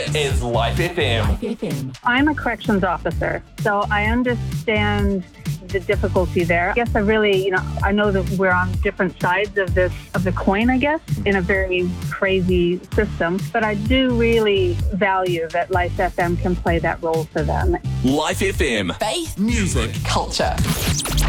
is Life FM. I'm a corrections officer, so I understand the difficulty there. I guess I know that we're on different sides of the coin, I guess, in a very crazy system, but I do really value that Life FM can play that role for them. Life FM. Faith, music, culture.